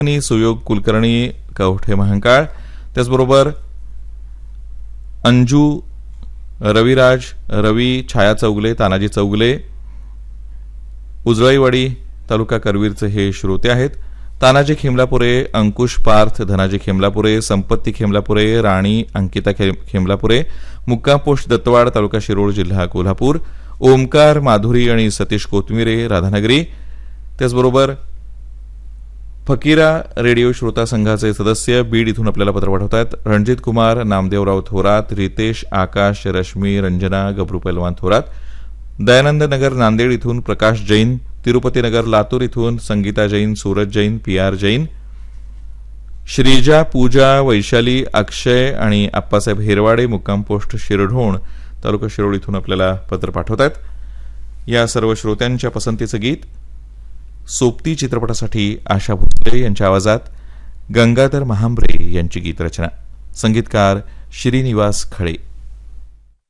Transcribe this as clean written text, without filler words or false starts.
सुयोग कुलकर्णी कवठे महांकाळ, त्याचबरोबर अंजू रविराज रवी छाया चौगले तानाजी चौगले उजळईवाडी तालुका करवीरचे हे श्रोते आहेत. तानाजी खेमलापुरे, अंकुश पार्थ, धनाजी खेमलापुरे, संपत्ती खेमलापुरे, राणी अंकिता खेमलापुरे, मुक्काम पोस्ट दत्तवाड तालुका शिरोळ जिल्हा कोल्हापूर, ओमकार माधुरी आणि सतीश कोथमिरे राधानगरी, त्याचबरोबर फकीरा रेडिओ श्रोता संघाचे सदस्य बीड इथून आपल्याला पत्र पाठवतात. रणजित कुमार, नामदेवराव थोरात, रितेश, आकाश, रश्मी, रंजना, गबरू पैलवान थोरात, दयानंद नगर नांदेड इथून प्रकाश जैन, तिरुपती नगर लातूर इथून संगीता जैन, सूरज जैन, PR जैन, श्रीजा, पूजा, वैशाली, अक्षय आणि आप्पासाहेब हेरवाडे मुक्काम पोस्ट शिरढोण तालुका शिरोळ इथून आपल्याला पत्र पाठवतात. या सर्व श्रोत्यांच्या पसंतीचं गीत सोबती चित्रपटासाठी आशा भोसले यांच्या आवाजात गंगाधर महांब्रे यांची गीतरचना, संगीतकार श्रीनिवास खळे.